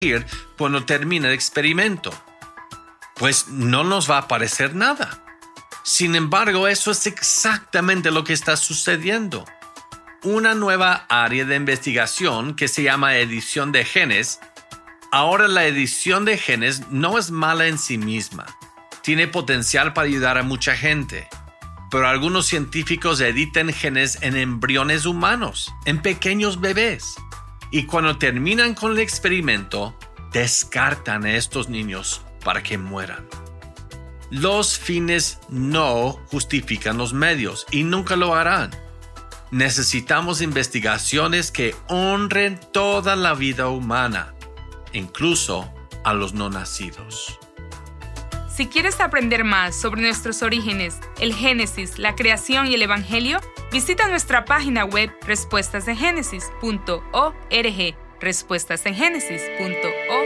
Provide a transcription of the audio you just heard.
cuando termine el experimento? Pues no nos va a aparecer nada. Sin embargo, eso es exactamente lo que está sucediendo. Una nueva área de investigación que se llama edición de genes. Ahora la edición de genes no es mala en sí misma. Tiene potencial para ayudar a mucha gente. Pero algunos científicos editan genes en embriones humanos, en pequeños bebés. Y cuando terminan con el experimento, descartan a estos niños para que mueran. Los fines no justifican los medios y nunca lo harán. Necesitamos investigaciones que honren toda la vida humana, incluso a los no nacidos. Si quieres aprender más sobre nuestros orígenes, el Génesis, la creación y el Evangelio, visita nuestra página web respuestasengenesis.org, respuestasengenesis.org.